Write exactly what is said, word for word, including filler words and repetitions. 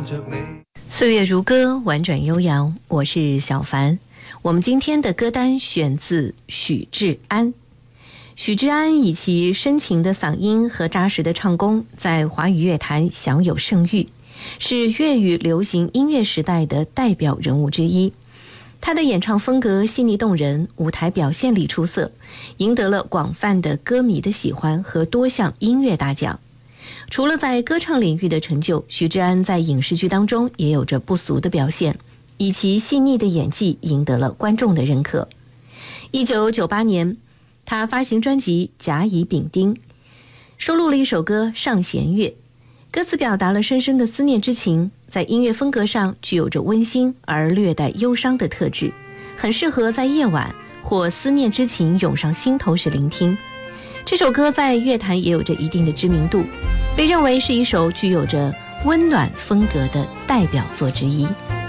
着你。 岁月如歌，婉转悠扬，我是小凡。我们今天的歌单选自许志安。许志安以其深情的嗓音和扎实的唱功，在华语乐坛享有盛誉，是粤语流行音乐时代的代表人物之一。他的演唱风格细腻动人，舞台表现力出色，赢得了广泛的歌迷的喜欢和多项音乐大奖。除了在歌唱领域的成就，许志安在影视剧当中也有着不俗的表现，以其细腻的演技赢得了观众的认可。一九九八年，他发行专辑《甲乙丙丁》，收录了一首歌《上弦月》，歌词表达了深深的思念之情，在音乐风格上具有着温馨而略带忧伤的特质，很适合在夜晚或思念之情涌上心头时聆听。这首歌在乐坛也有着一定的知名度，被认为是一首具有着温暖风格的代表作之一。